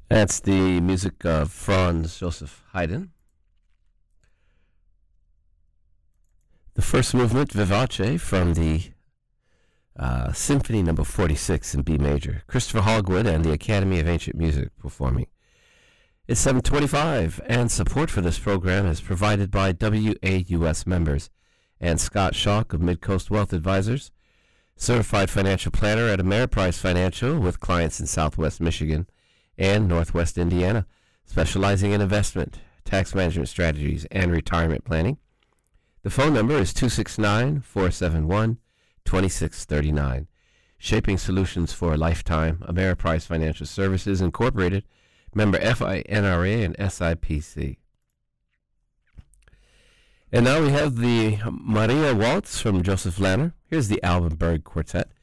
That's the music of Franz Joseph Haydn. The first movement, Vivace, from the Symphony No. 46 in B major. Christopher Hogwood and the Academy of Ancient Music performing. It's 7:25, and support for this program is provided by WAUS members and Scott Schock of Midcoast Wealth Advisors, certified financial planner at Ameriprise Financial with clients in Southwest Michigan and Northwest Indiana, specializing in investment, tax management strategies, and retirement planning. The phone number is 269-471-2639. Shaping Solutions for a Lifetime, Ameriprise Financial Services Incorporated, member FINRA and SIPC. And now we have the Maria Waltz from Joseph Lanner. Here's the Alban Berg Quartet.